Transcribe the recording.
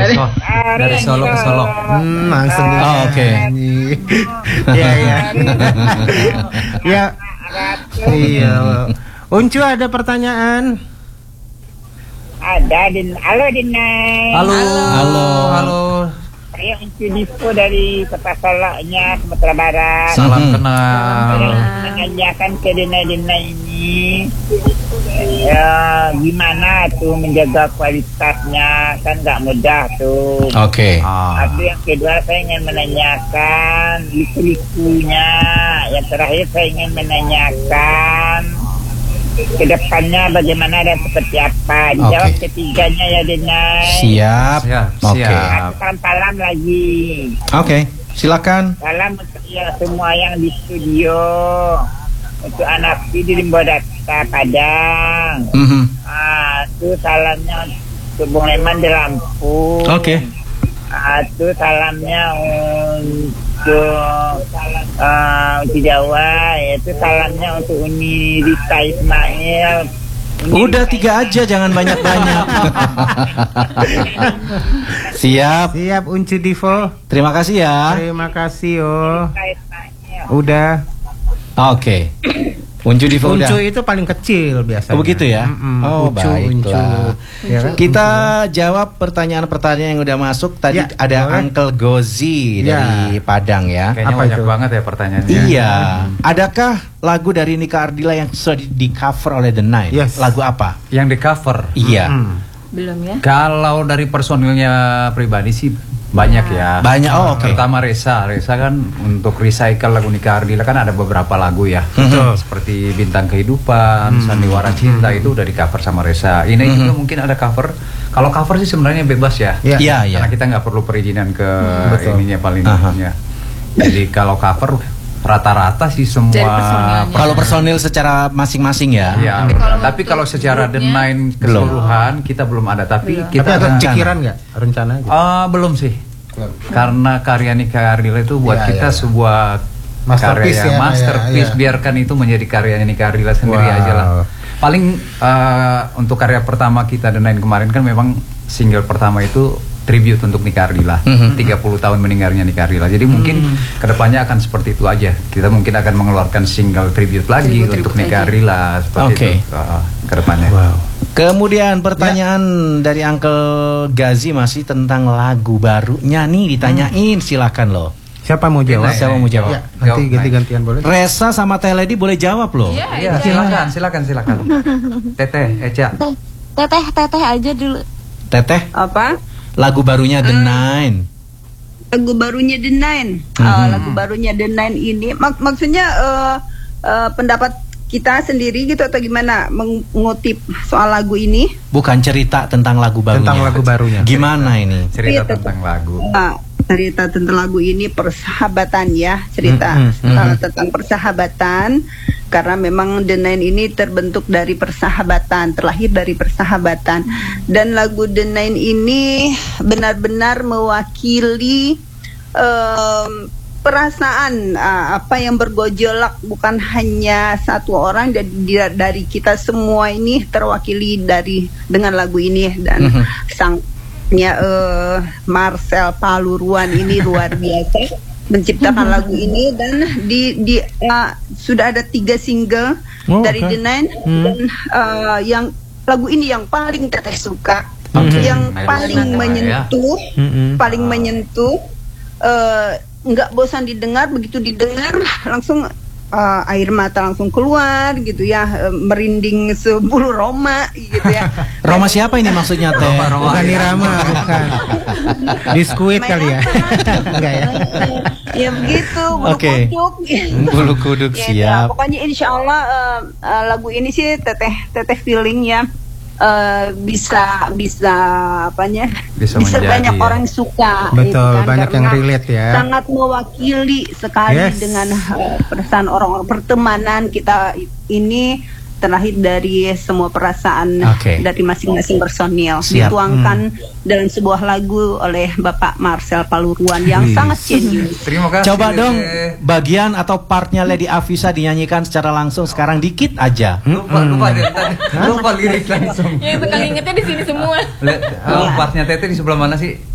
dari Solo ke Solo. Langsung nih. Oh, oke. Iya, iya. Ya. Iya. Uncu ada pertanyaan? Ada, halo Dinai. Halo. Halo. Saya Uncu Dipo dari Kota Soloknya, Sumatera Barat. Salam kenal. Menanyakan ke Dinai ini, ya, gimana tuh menjaga kualitasnya, kan nggak mudah tuh. Oke. Tapi yang kedua saya ingin menanyakan liku-likunya. Yang terakhir saya ingin menanyakan kedepannya bagaimana dan seperti apa. Dijawab ketiganya ya Dinai. Siap. Oke. Salam lagi. Oke. Silakan. Salam untuk semua yang di studio. Untuk anak di Limbo Data Padang. Itu salamnya untuk Bung Leman di Lampung. Oke. Itu salamnya untuk Jawa. Itu salamnya untuk Uni Rita Ismail. Udah 3 aja, jangan banyak-banyak. Siap. Siap Uncu Divo. Terima kasih ya. Terima kasih Udah. Oke. Uncu Divo udah. Uncu itu paling kecil biasanya. Oh, begitu ya? Oh, Uncu, baiklah. Ya kan? Kita jawab pertanyaan-pertanyaan yang udah masuk. Tadi Ya, ada boleh. Uncle Gozi dari Padang ya. Kayaknya Apa banyak itu? banget ya pertanyaannya. Iya. Adakah lagu dari Nika Ardila yang sudah di cover oleh The Nine? Yes. Lagu apa? Yang di cover. Iya. Belum ya? Kalau dari personilnya pribadi sih banyak ya. Banyak. Oh, oke. Pertama Reza kan untuk recycle lagu Nika Ardila kan ada beberapa lagu ya. Betul. Seperti Bintang Kehidupan, Sandiwara Cinta itu udah di cover sama Reza. Ini juga mungkin ada cover. Kalau cover sih sebenarnya bebas ya. Iya, iya. Karena kita nggak perlu perizinan ke Betul. ininya paling ininya. Jadi kalau cover rata-rata sih Dari semua. personilnya. Kalau personil secara masing-masing ya. Ya, tapi kalau secara The Nine keseluruhan kita belum ada. Tapi Kita kita ada rencana. pikiran nggak? Rencana gitu. Belum sih. Karena karya Nika Ardila itu buat kita sebuah Masterpiece karya yang ya, masterpiece. ya. Biarkan itu menjadi karyanya Nika Ardila sendiri Wow. aja lah. Paling untuk karya pertama kita The Nine kemarin kan memang single pertama itu tribute untuk Nika Ardila. 30 tahun meninggalnya Nika Ardila. Jadi mungkin kedepannya akan seperti itu aja. Kita mungkin akan mengeluarkan single tribute lagi untuk Nika Ardila seperti itu kedepannya. Wow. Kemudian pertanyaan dari Uncle Gazi masih tentang lagu barunya nih ditanyain. Silakan loh. Siapa mau jawab? Siapa mau jawab? Ya, nanti ganti-gantian boleh. Reza sama Teledi boleh jawab loh. Iya, silakan. Teteh, Eca. Teteh aja dulu. Teteh, Apa? lagu barunya The Nine. Lagu barunya The Nine. Lagu barunya The Nine ini maksudnya pendapat kita sendiri gitu atau gimana mengutip soal lagu ini? Bukan cerita tentang lagu barunya. Tentang lagu barunya. Gimana ini? Cerita tentang lagu. Cerita tentang lagu ini persahabatan ya, cerita tentang persahabatan, karena memang The Nine ini terbentuk dari persahabatan, terlahir dari persahabatan, dan lagu The Nine ini benar-benar mewakili perasaan apa yang bergojolak, bukan hanya satu orang, dari kita semua ini terwakili dengan lagu ini, dan Marcel Paluruan ini luar biasa menciptakan lagu ini, dan sudah ada 3 single dari The Nine, dan yang lagu ini yang paling Teteh suka, yang paling menyentuh, nggak bosan didengar, begitu didengar langsung air mata langsung keluar gitu ya, merinding sebulu Roma gitu ya. Roma siapa ini maksudnya Teh? Bukan Irama, bukan. Biskuit kali ya. Enggak ya. Ya begitu, bulu kuduk. Bulu kuduk, Ya, siap. pokoknya insya Allah lagu ini sih teteh feeling ya, bisa menjadi, banyak ya. orang suka. Betul, kan, banyak yang karena relate ya. sangat mewakili sekali dengan perasaan orang-orang, pertemanan kita ini terlahir dari semua perasaan dari masing-masing personil, dituangkan dalam sebuah lagu oleh Bapak Marcel Paluruan yang sangat genuine. Terima kasih. Coba dong bagian atau partnya Lady Afisa dinyanyikan secara langsung sekarang dikit aja. Lupa lirik langsung. Yang suka ingetnya di sini semua. Partnya Teteh di sebelah mana sih?